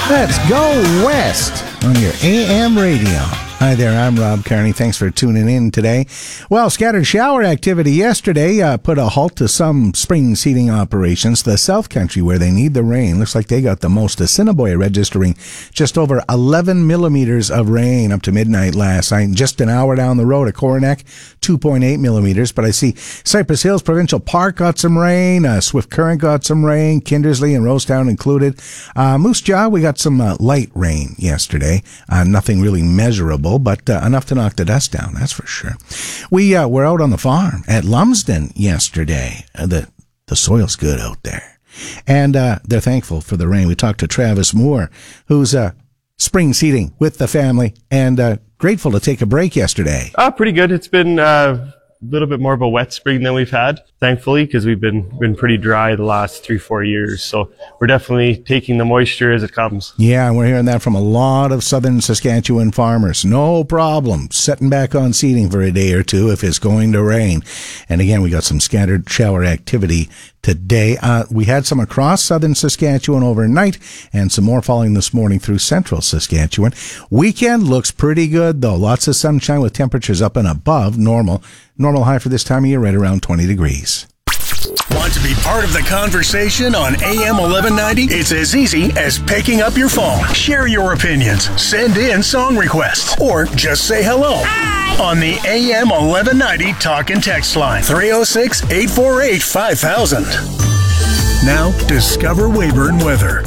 Let's go west on your AM radio. Hi there, I'm Rob Carney. Thanks for tuning in today. Well, scattered shower activity yesterday put a halt to some spring seeding operations. The South Country, where they need the rain, looks like they got the most. Assiniboia registering just over 11 millimeters of rain up to midnight last night. Just an hour down the road at Coronach, 2.8 millimeters. But I see Cypress Hills Provincial Park got some rain. Swift Current got some rain. Kindersley and Rosetown included. Moose Jaw, we got some light rain yesterday. Nothing really measurable, but enough to knock the dust down, that's for sure. We were out on the farm at Lumsden yesterday. The soil's good out there. And they're thankful for the rain. We talked to Travis Moore, who's spring seeding with the family, and grateful to take a break yesterday. Pretty good. It's been a little bit more of a wet spring than we've had, thankfully, because we've been pretty dry the last 3-4 years. So we're definitely taking the moisture as it comes. Yeah, and we're hearing that from a lot of southern Saskatchewan farmers. No problem setting back on seeding for a day or two if it's going to rain. And again, we got some scattered shower activity today. We had some across southern Saskatchewan overnight and some more falling this morning through central Saskatchewan. Weekend looks pretty good, though. Lots of sunshine with temperatures up and above normal. Normal high for this time of year, right around 20 degrees. Want to be part of the conversation on AM 1190? It's as easy as picking up your phone. Share your opinions, send in song requests, or just say hello. Hi. On the AM 1190 talk and text line, 306-848-5000. Now, discover Weyburn weather.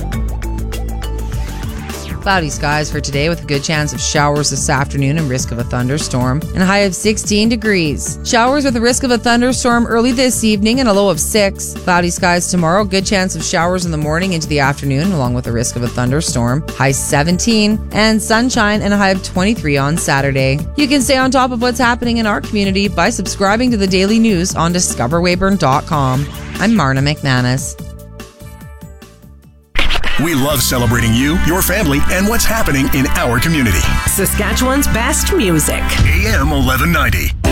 Cloudy skies for today with a good chance of showers this afternoon and risk of a thunderstorm, and a high of 16 degrees. Showers with a risk of a thunderstorm early this evening and a low of 6. Cloudy skies tomorrow, good chance of showers in the morning into the afternoon along with a risk of a thunderstorm. High 17, and sunshine and a high of 23 on Saturday. You can stay on top of what's happening in our community by subscribing to the daily news on discoverweyburn.com. I'm Marna McManus. We love celebrating you, your family, and what's happening in our community. Saskatchewan's best music. AM 1190.